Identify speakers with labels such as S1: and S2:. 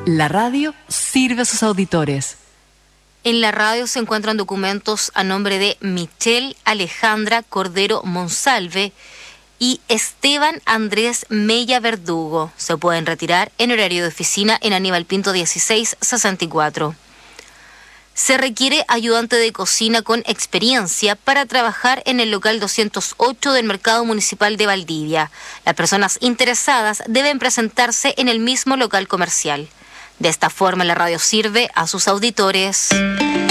S1: La radio sirve a sus auditores.
S2: En la radio se encuentran documentos a nombre de Michelle Alejandra Cordero Monsalve y Esteban Andrés Mella Verdugo. Se pueden retirar en horario de oficina en Aníbal Pinto 1664. Se requiere ayudante de cocina con experiencia para trabajar en el local 208 del Mercado Municipal de Valdivia. Las personas interesadas deben presentarse en el mismo local comercial. De esta forma, la radio sirve a sus auditores.